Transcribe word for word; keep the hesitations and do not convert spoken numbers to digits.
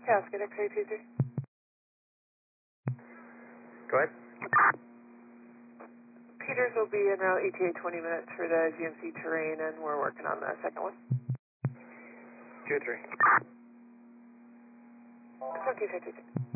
Casket, X-ray two three. Go ahead. Peters will be in route E T A twenty minutes for the G M C terrain, and we're working on the second one. two three. It's okay, fifty-six.